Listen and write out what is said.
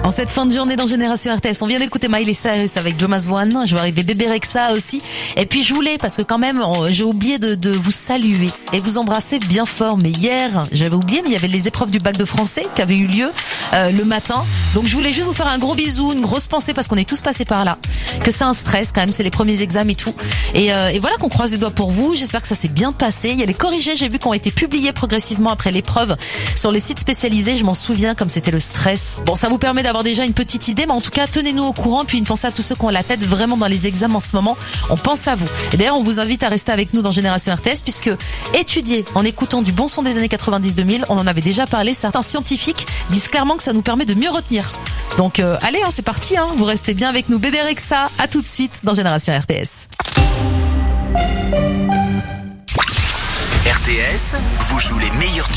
En cette fin de journée dans Génération RTS, on vient d'écouter Miley Cyrus avec Jomas One. Je vais arriver bébé Rexa aussi. Et puis je voulais, parce que quand même, j'ai oublié de vous saluer et vous embrasser bien fort. Mais hier, j'avais oublié, mais il y avait les épreuves du bac de français qui avaient eu lieu le matin. Donc je voulais juste vous faire un gros bisou, une grosse pensée parce qu'on est tous passés par là. Que c'est un stress quand même, c'est les premiers examens et tout. Et voilà qu'on croise les doigts pour vous. J'espère que ça s'est bien passé. Il y a les corrigés, j'ai vu, qui ont été publiés progressivement après l'épreuve sur les sites spécialisés. Je m'en souviens comme c'était le stress. Bon, ça vous permet d'avoir déjà une petite idée, mais en tout cas, tenez-nous au courant. Puis une pensée à tous ceux qui ont la tête vraiment dans les examens en ce moment. On pense à vous. Et d'ailleurs, on vous invite à rester avec nous dans Génération RTS, puisque étudier en écoutant du bon son des années 90-2000, on en avait déjà parlé. Certains scientifiques disent clairement que ça nous permet de mieux retenir. Donc allez, c'est parti. Vous restez bien avec nous. Bébé Rexa, à tout de suite dans Génération RTS. RTS vous joue les meilleurs tubes